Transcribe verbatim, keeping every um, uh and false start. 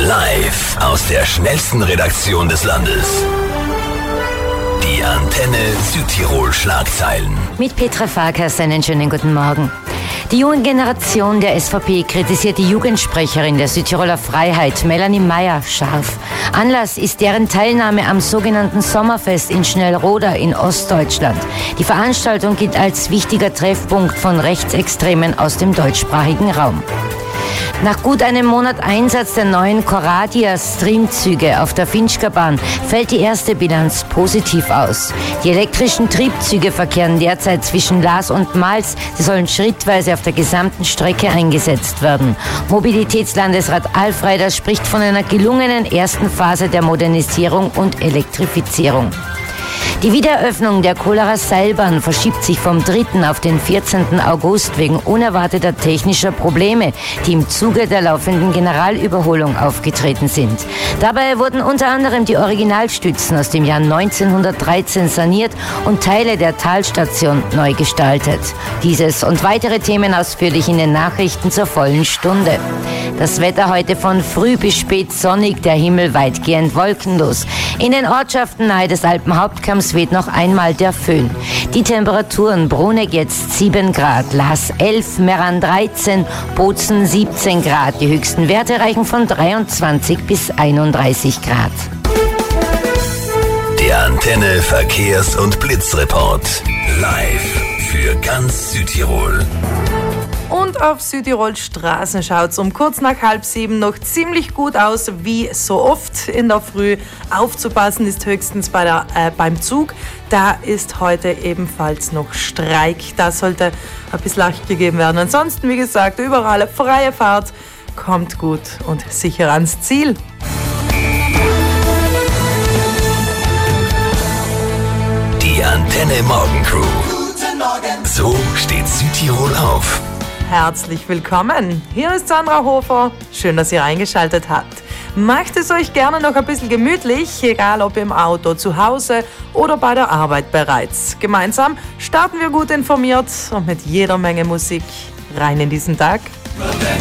Live aus der schnellsten Redaktion des Landes. Die Antenne Südtirol Schlagzeilen. Mit Petra Farkas einen schönen guten Morgen. Die junge Generation der S V P kritisiert die Jugendsprecherin der Südtiroler Freiheit, Melanie Meyer, scharf. Anlass ist deren Teilnahme am sogenannten Sommerfest in Schnellroda in Ostdeutschland. Die Veranstaltung gilt als wichtiger Treffpunkt von Rechtsextremen aus dem deutschsprachigen Raum. Nach gut einem Monat Einsatz der neuen Coradia-Streamzüge auf der Finchgau-Bahn fällt die erste Bilanz positiv aus. Die elektrischen Triebzüge verkehren derzeit zwischen Laas und Mals. Sie sollen schrittweise auf der gesamten Strecke eingesetzt werden. Mobilitätslandesrat Alf Reider spricht von einer gelungenen ersten Phase der Modernisierung und Elektrifizierung. Die Wiedereröffnung der Kolarer Seilbahn verschiebt sich vom dritten auf den vierzehnten August wegen unerwarteter technischer Probleme, die im Zuge der laufenden Generalüberholung aufgetreten sind. Dabei wurden unter anderem die Originalstützen aus dem Jahr neunzehnhundertdreizehn saniert und Teile der Talstation neu gestaltet. Dieses und weitere Themen ausführlich in den Nachrichten zur vollen Stunde. Das Wetter heute von früh bis spät sonnig, der Himmel weitgehend wolkenlos. In den Ortschaften nahe des Alpenhauptkamms weht noch einmal der Föhn. Die Temperaturen: Bruneck jetzt sieben Grad, Laas elf, Meran dreizehn, Bozen siebzehn Grad. Die höchsten Werte reichen von dreiundzwanzig bis einunddreißig Grad. Der Antenne Verkehrs- und Blitzreport. Live für ganz Südtirol. Und auf Südtirols Straßen schaut's um kurz nach halb sieben noch ziemlich gut aus, wie so oft in der Früh. Aufzupassen ist höchstens bei der, äh, beim Zug. Da ist heute ebenfalls noch Streik. Da sollte ein bisschen Acht gegeben werden. Ansonsten, wie gesagt, überall freie Fahrt. Kommt gut und sicher ans Ziel. Die Antenne Morgencrew. Guten Morgen. So steht Südtirol auf. Herzlich willkommen. Hier ist Sandra Hofer. Schön, dass ihr eingeschaltet habt. Macht es euch gerne noch ein bisschen gemütlich, egal ob im Auto, zu Hause oder bei der Arbeit bereits. Gemeinsam starten wir gut informiert und mit jeder Menge Musik rein in diesen Tag.